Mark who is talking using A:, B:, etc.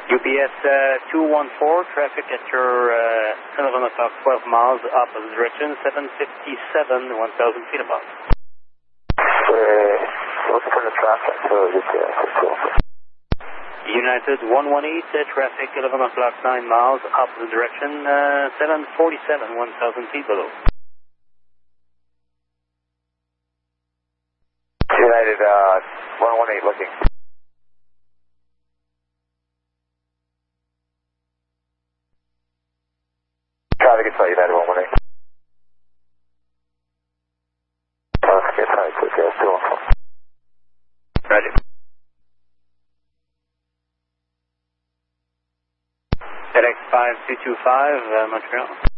A: UPS 214, traffic at your 11 o'clock, 12 miles, opposite direction, 757, 1,000 feet above.
B: Looking for the traffic, so UPS 214.
A: United 118, traffic 11 o'clock, 9 miles, opposite direction, 747, 1,000 feet below.
B: United 118 looking. Traffic control, United 118. Okay, sorry, UPS 214.
A: Roger. FedEx 5225, Montreal.